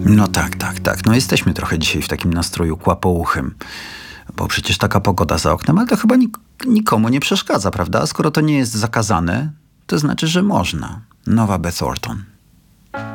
No tak, tak, tak. No jesteśmy trochę dzisiaj w takim nastroju kłapouchym, bo przecież taka pogoda za oknem, ale to chyba nikomu nie przeszkadza, prawda? Skoro to nie jest zakazane, to znaczy, że można. Nowa Beth Orton.